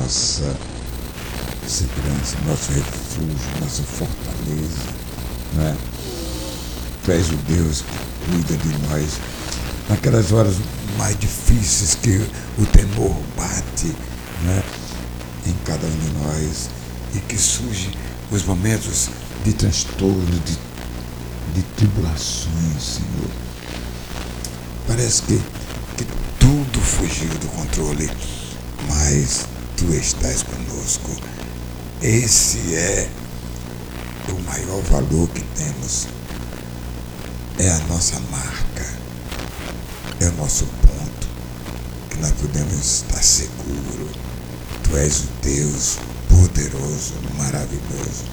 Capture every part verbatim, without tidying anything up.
nossa segurança, nosso refúgio, nossa fortaleza, não é? Tu és o Deus que cuida de nós naquelas horas mais difíceis que o temor bate, não é? Em cada um de nós, e que surgem os momentos de transtorno, de, de tribulações, Senhor. Parece que, que tudo fugiu do controle, mas Tu estás conosco. Esse é o maior valor que temos, é a nossa marca, é o nosso ponto, que nós podemos estar seguros. Tu és o Deus poderoso, maravilhoso.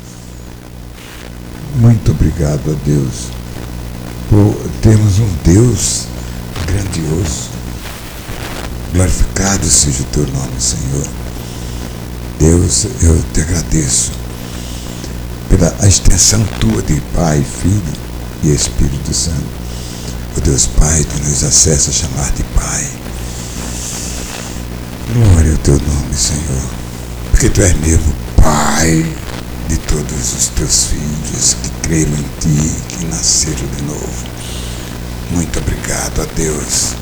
Muito obrigado a Deus por termos um Deus grandioso. Glorificado seja o Teu nome, Senhor. Deus, eu te agradeço pela a extensão Tua de Pai, Filho e Espírito Santo. O Deus Pai, Tu nos acessa a chamar de Pai. Glória ao Teu nome, Senhor, porque Tu és mesmo Pai de todos os Teus filhos que creram em Ti, que nasceram de novo. Muito obrigado a Deus.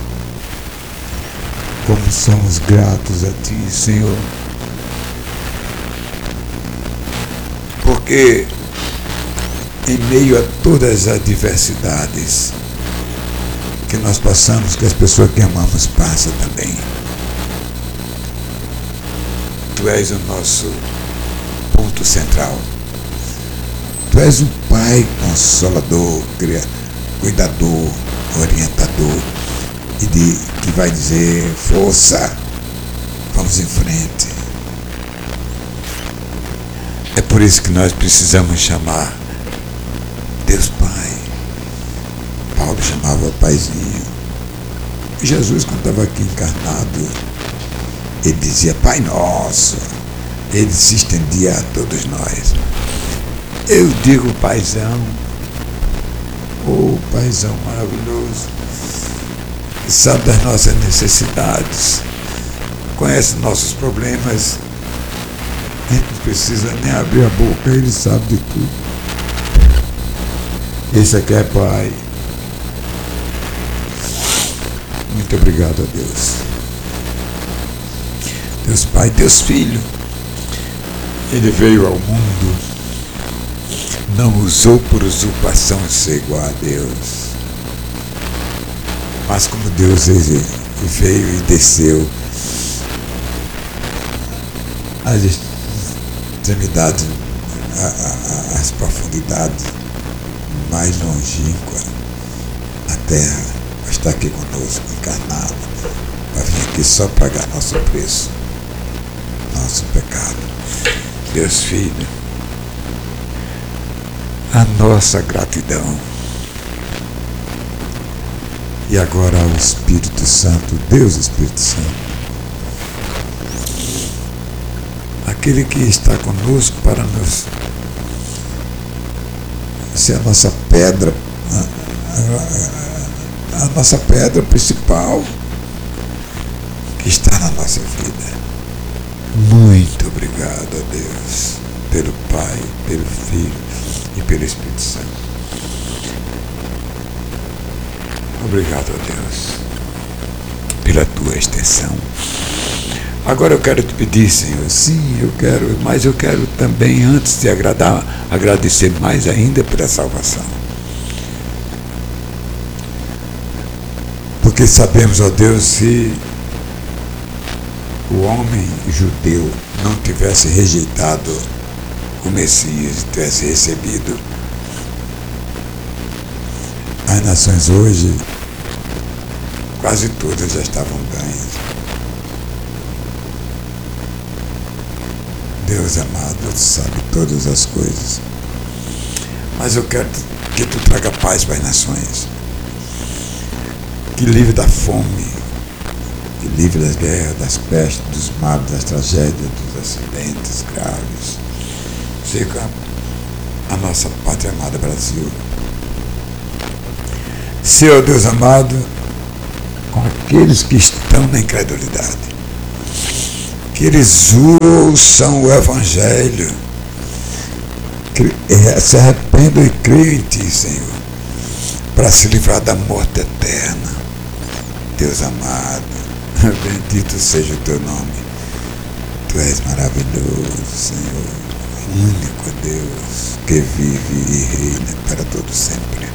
Como somos gratos a Ti, Senhor, porque em meio a todas as adversidades que nós passamos, que as pessoas que amamos passam também, Tu és o nosso ponto central. Tu és o Pai consolador, cuidador, orientador, e de, que vai dizer: força, vamos em frente. É por isso que nós precisamos chamar Deus Pai. Paulo chamava Paizinho. Jesus, quando estava aqui encarnado, ele dizia Pai Nosso. Ele se estendia a todos nós. Eu digo Paizão, oh Paizão maravilhoso, que sabe das nossas necessidades, conhece nossos problemas. A gente não precisa nem abrir a boca, Ele sabe de tudo. Esse aqui é Pai. Muito obrigado a Deus. Deus Pai, Deus Filho. Ele veio ao mundo, não usou por usurpação ser igual a Deus, mas como Deus, ele veio e desceu às extremidades, às profundidades mais longínquas da terra, para estar aqui conosco, encarnado, para vir aqui só pagar nosso preço, nosso pecado. Deus Filho, a nossa gratidão. E agora ao Espírito Santo, Deus Espírito Santo, aquele que está conosco para nos ser a nossa pedra, a, a, a nossa pedra principal que está na nossa vida. Muito obrigado a Deus, pelo Pai, pelo Filho e pelo Espírito Santo. Obrigado a Deus pela tua extensão. Agora eu quero te pedir, Senhor, sim, eu quero, mas eu quero também, antes de agradar, agradecer mais ainda pela salvação. Porque sabemos, ó Deus, se o homem judeu não tivesse rejeitado o Messias, tivesse recebido, as nações hoje, quase todas já estavam ganhas. Deus amado, tu sabe todas as coisas. Mas eu quero que tu traga paz para as nações. Que livre da fome, que livre das guerras, das pestes, dos males, das tragédias, dos acidentes graves. Seja a nossa pátria amada Brasil. Senhor Deus amado, com aqueles que estão na incredulidade, que eles ouçam o Evangelho, se arrependam e creiam em Ti, Senhor, para se livrar da morte eterna. Deus amado, bendito seja o Teu nome. Tu és maravilhoso, Senhor, único Deus, que vive e reina para todo sempre.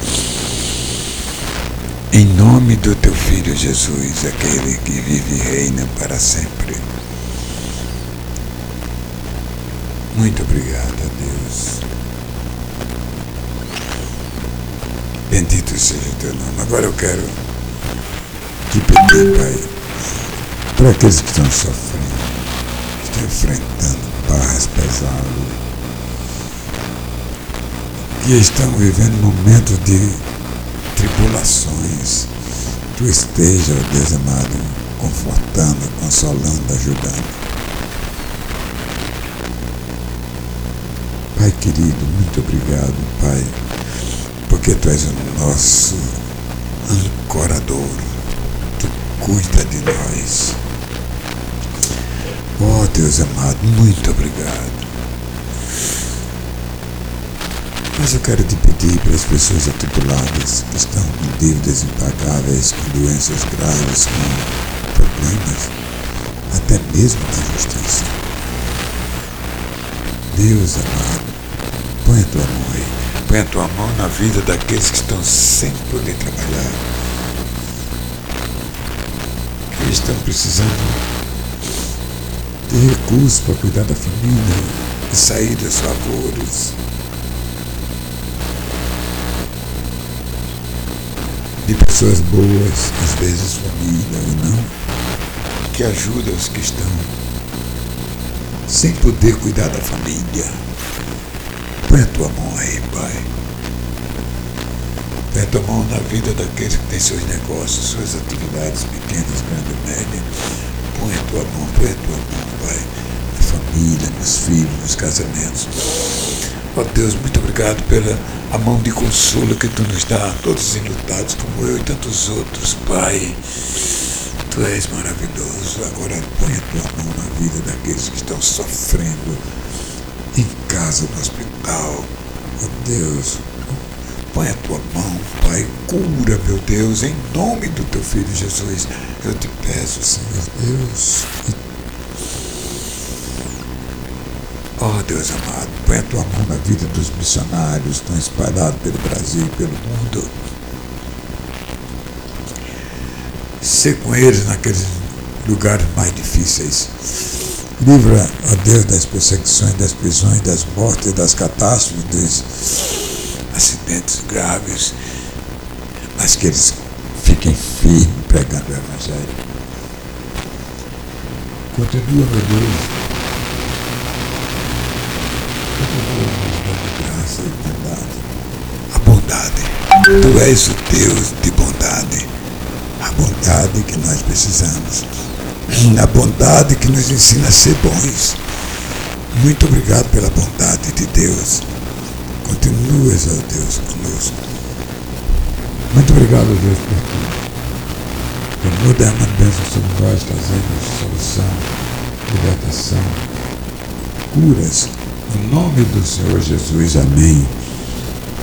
Em nome do Teu Filho Jesus, aquele que vive e reina para sempre. Muito obrigado, Deus. Bendito seja o Teu nome. Agora eu quero te pedir, Pai, para aqueles que estão sofrendo, que estão enfrentando barras pesadas, que estão vivendo momentos de tribulações, Tu esteja, ó Deus amado, confortando, consolando, ajudando. Pai querido, muito obrigado, Pai, porque Tu és o nosso ancorador, Tu cuida de nós. Oh Deus amado, muito obrigado. Mas eu quero te pedir para as pessoas atribuladas que estão com dívidas impagáveis, com doenças graves, com problemas, até mesmo na justiça. Deus amado, põe a Tua mão aí, põe a Tua mão na vida daqueles que estão sem poder trabalhar, que estão precisando de recursos para cuidar da família e sair das favores, de pessoas boas, às vezes família ou não, que ajudam os que estão sem poder cuidar da família. Põe a Tua mão aí, Pai. Põe a Tua mão na vida daqueles que têm seus negócios, suas atividades pequenas, grandes, médias. Põe a Tua mão, põe a Tua mão, Pai, na família, nos filhos, nos casamentos. Ó oh Deus, muito obrigado pela a mão de consolo que Tu nos dá, a todos enlutados como eu e tantos outros, Pai. Tu és maravilhoso. Agora põe a Tua mão na vida daqueles que estão sofrendo em casa, no hospital. Ó oh Deus, põe a Tua mão, Pai, cura, meu Deus, em nome do Teu Filho Jesus. Eu te peço, Senhor Deus. Ó oh, Deus amado, põe a Tua mão na vida dos missionários que estão espalhados pelo Brasil e pelo mundo. Sê com eles naqueles lugares mais difíceis. Livra, ó oh Deus, das perseguições, das prisões, das mortes, das catástrofes, dos acidentes graves, mas que eles fiquem firmes pregando o Evangelho. Continua, meu Deus, continua nos dando graça e bondade. A bondade, Tu és o Deus de bondade, a bondade que nós precisamos, a bondade que nos ensina a ser bons. Muito obrigado pela bondade de Deus. Continuas, ó Deus, conosco. Muito obrigado, Deus, por tudo. Continua derramando bênçãos sobre nós, trazendo solução, libertação, curas. No nome do Senhor Jesus, amém.